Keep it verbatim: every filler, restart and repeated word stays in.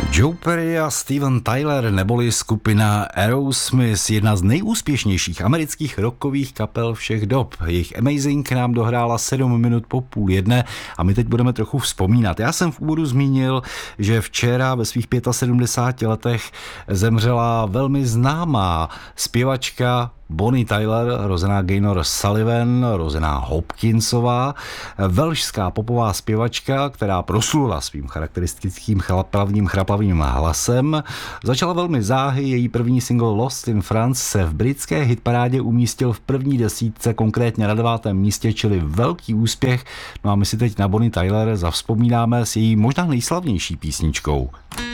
Joe Perry a Steven Tyler neboli skupina Aerosmith, jedna z nejúspěšnějších amerických rockových kapel všech dob. Jejich Amazing nám dohrála sedm minut po půl jedné a my teď budeme trochu vzpomínat. Já jsem v úvodu zmínil, že včera ve svých sedmdesáti pěti letech zemřela velmi známá zpěvačka Bonnie Tyler, rozená Gaynor Sullivan, rozená Hopkinsová, velšská popová zpěvačka, která proslula svým charakteristickým chlaplavým chraplavým hlasem. Začala velmi záhy, její první single Lost in France se v britské hitparádě umístil v první desítce, konkrétně na devátém místě, čili velký úspěch. No a my si teď na Bonnie Tyler zavzpomínáme s její možná nejslavnější písničkou.